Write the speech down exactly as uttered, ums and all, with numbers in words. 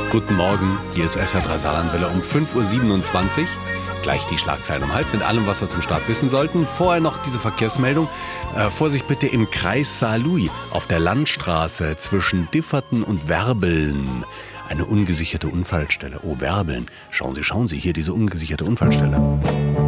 Guten Morgen, hier ist S R drei Saarlandwelle um fünf Uhr siebenundzwanzig. Gleich die Schlagzeilen um halb mit allem, was wir zum Start wissen sollten. Vorher noch diese Verkehrsmeldung. Äh, Vorsicht bitte im Kreis Saarlouis auf der Landstraße zwischen Differten und Werbeln. Eine ungesicherte Unfallstelle. Oh, Werbeln. Schauen Sie, schauen Sie, hier diese ungesicherte Unfallstelle.